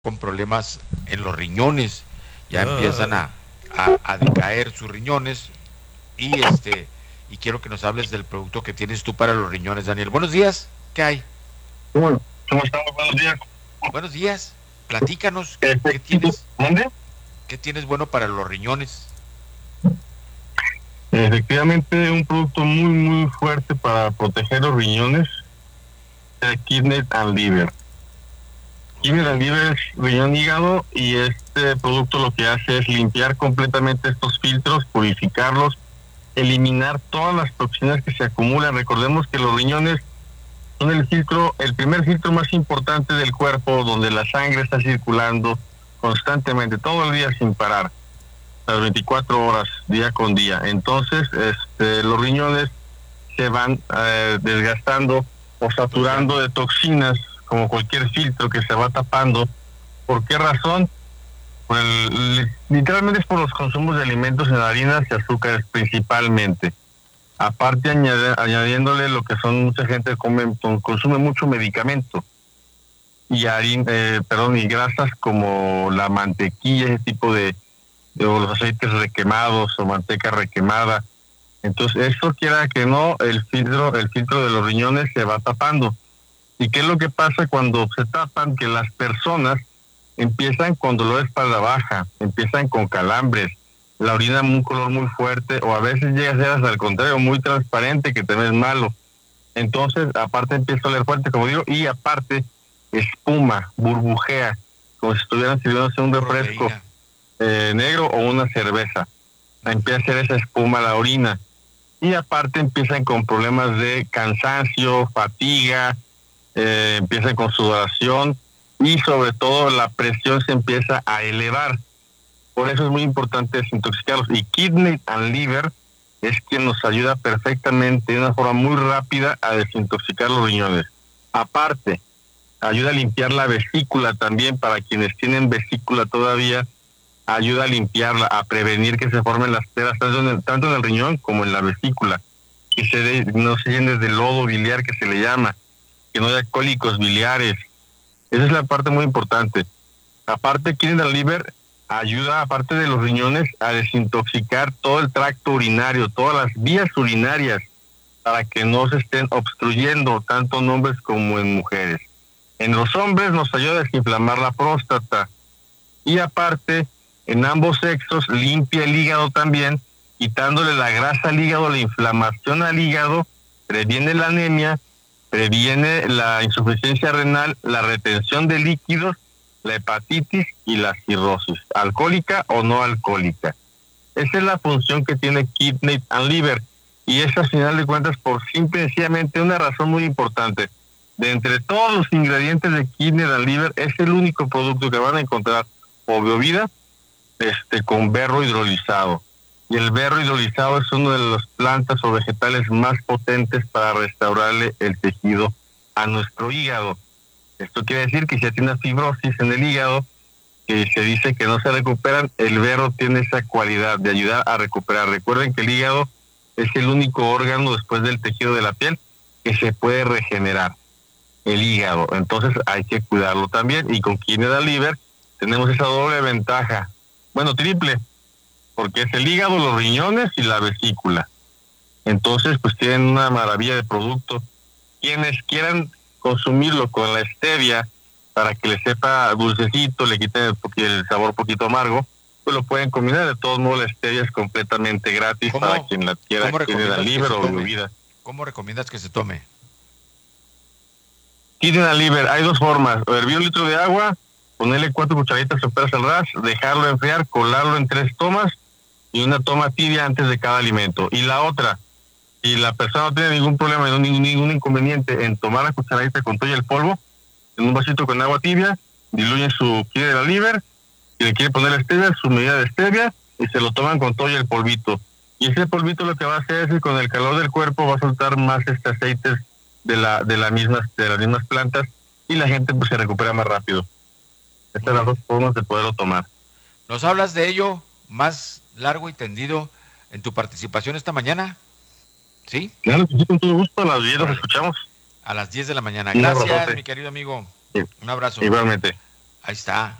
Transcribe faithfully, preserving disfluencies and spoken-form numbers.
con problemas en los riñones, ya empiezan a, a, a decaer sus riñones y este y quiero que nos hables del producto que tienes tú para los riñones, Daniel. Buenos días, ¿qué hay? Bueno, ¿cómo estamos? Buenos días. Buenos días, platícanos, ¿qué, qué Efectivamente, tienes? ¿dónde? ¿Qué tienes bueno para los riñones? Efectivamente, un producto muy, muy fuerte para proteger los riñones, el Kidney and Liver. Kidney and Liver es riñón hígado y este producto lo que hace es limpiar completamente estos filtros, purificarlos, eliminar todas las toxinas que se acumulan. Recordemos que los riñones son el filtro, el primer filtro más importante del cuerpo, donde la sangre está circulando constantemente, todo el día sin parar, las veinticuatro horas, día con día. Entonces, este, los riñones se van eh, desgastando o saturando de toxinas, como cualquier filtro que se va tapando. ¿Por qué razón? Pues, literalmente es por los consumos de alimentos en harinas y azúcares principalmente. Aparte añade, añadiéndole lo que son mucha gente come, consume mucho medicamento y harina, eh, perdón, y grasas como la mantequilla, ese tipo de, de o los aceites requemados o manteca requemada. Entonces, eso quiera que no, el filtro, el filtro de los riñones se va tapando. ¿Y qué es lo que pasa cuando se tapan? Que las personas empiezan con dolor de espalda baja, empiezan con calambres, la orina un color muy fuerte, o a veces llega a ser hasta el contrario, muy transparente, que también es malo. Entonces, aparte empieza a oler fuerte, como digo, y aparte espuma, burbujea, como si estuvieran sirviéndose un refresco eh, negro o una cerveza. Empieza a hacer esa espuma la orina. Y aparte empiezan con problemas de cansancio, fatiga, eh, empiezan con sudoración y sobre todo la presión se empieza a elevar. Por eso es muy importante desintoxicarlos. Y Kidney and Liver es quien nos ayuda perfectamente de una forma muy rápida a desintoxicar los riñones. Aparte, ayuda a limpiar la vesícula también para quienes tienen vesícula todavía, ayuda a limpiarla, a prevenir que se formen las peras tanto en el, tanto en el riñón como en la vesícula, que se de, no se llene de lodo biliar que se le llama, que no haya cólicos biliares. Esa es la parte muy importante. Aparte, Kidney and Liver ayuda, aparte de los riñones, a desintoxicar todo el tracto urinario, todas las vías urinarias, para que no se estén obstruyendo tanto en hombres como en mujeres. En los hombres nos ayuda a desinflamar la próstata y aparte, en ambos sexos limpia el hígado también, quitándole la grasa al hígado, la inflamación al hígado, previene la anemia, previene la insuficiencia renal, la retención de líquidos, la hepatitis y la cirrosis, alcohólica o no alcohólica. Esa es la función que tiene Kidney and Liver, y es, al final de cuentas, por simple y sencillamente una razón muy importante. De entre todos los ingredientes de Kidney and Liver, es el único producto que van a encontrar o bebida este, con berro hidrolizado. Y el berro hidrolizado es una de las plantas o vegetales más potentes para restaurarle el tejido a nuestro hígado. Esto quiere decir que si ya tiene fibrosis en el hígado, que se dice que no se recuperan, el berro tiene esa cualidad de ayudar a recuperar. Recuerden que el hígado es el único órgano después del tejido de la piel que se puede regenerar, el hígado. Entonces hay que cuidarlo también. Y con Kidney and Liver tenemos esa doble ventaja, bueno, triple, porque es el hígado, los riñones y la vesícula. Entonces, pues tienen una maravilla de producto. Quienes quieran consumirlo con la stevia para que le sepa dulcecito, le quite el, el sabor un poquito amargo, pues lo pueden combinar. De todos modos, la stevia es completamente gratis para quien la quiera, Kidney and Liver o bebida. ¿Cómo recomiendas que se tome? Kidney and Liver, hay dos formas: hervir un litro de agua, ponerle cuatro cucharaditas de peras al ras, dejarlo enfriar, colarlo en tres tomas y una toma tibia antes de cada alimento. Y la otra, si la persona no tiene ningún problema, no ningún, ningún inconveniente en tomar la cucharadita con todo y el polvo, en un vasito con agua tibia, diluyen su Kidney and Liver, si le quiere poner la stevia, su medida de stevia, y se lo toman con todo y el polvito. Y ese polvito lo que va a hacer es que con el calor del cuerpo va a soltar más este aceites de la de la mismas de las mismas plantas y la gente pues se recupera más rápido. Estas son las dos formas de poderlo tomar. ¿Nos hablas de ello más largo y tendido en tu participación esta mañana? ¿Sí? Claro, sí, con todo gusto, a las diez nos escuchamos. A las diez de la mañana. Gracias, mi querido amigo. Sí. Un abrazo. Igualmente. Ahí está.